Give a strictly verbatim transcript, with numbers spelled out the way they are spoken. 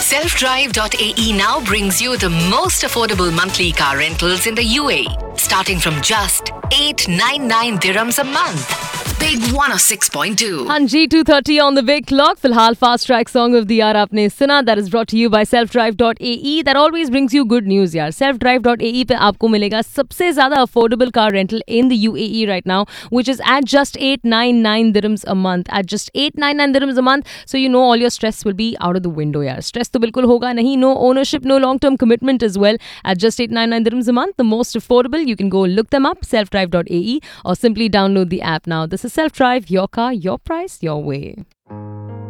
self drive dot a e now brings you the most affordable monthly car rentals in the U A E, starting from just eight hundred ninety-nine dirhams a month. Big one oh six point two. हाँ जी, two thirty on the big clock. फिलहाल fast track song of the year आपने सुना. That is brought to you bye self drive dot a e. That always brings you good news यार. self drive dot a e पे आपको मिलेगा सबसे ज्यादा affordable car rental in the U A E right now, which is eight just eight hundred ninety-nine dirhams a month. At just eight hundred ninety-nine dirhams a month, so you know all your stress will be out of the window यार. Stress तो बिल्कुल होगा नहीं. No ownership, no long term commitment as well. At just eight hundred ninety-nine dirhams a month, the most affordable. You can go look them up, self drive dot a e, or simply download the app now. This is Self Drive, your car, your price, your way.